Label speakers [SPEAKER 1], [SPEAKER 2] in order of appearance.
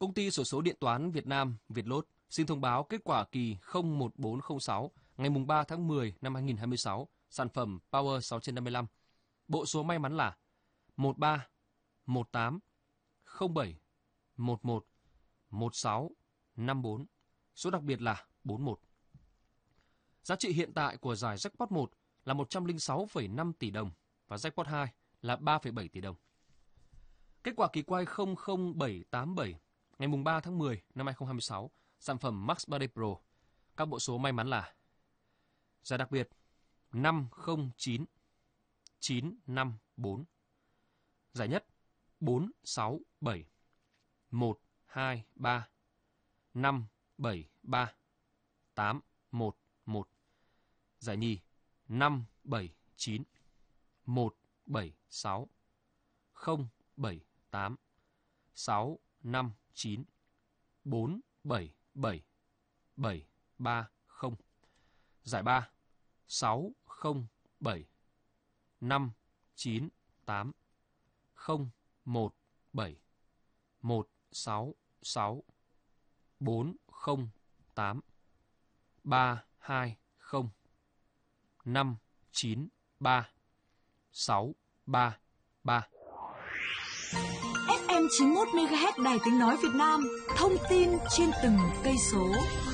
[SPEAKER 1] Công ty xổ số điện toán Việt Nam Vietlott xin thông báo kết quả kỳ 01406 ngày 3 tháng 10 năm 2026, sản phẩm Power 655. Bộ số may mắn là 13, 18, 07, 11, 16, 54. Số đặc biệt là 41. Giá trị hiện tại của giải Jackpot 1 là 106,5 tỷ đồng và Jackpot 2 là 3,7 tỷ đồng. Kết quả kỳ quay 00787 ngày 3 tháng 10 năm 2026, sản phẩm Max 3D Pro. Các bộ số may mắn là giải đặc biệt 509 954, giải nhất 467 123 573 811, giải nhì 579 176 078 659 477 730, giải ba 607 598 017 166 408 320 593 633.
[SPEAKER 2] FM 91 MHz Đài Tiếng nói Việt Nam, thông tin trên từng cây số.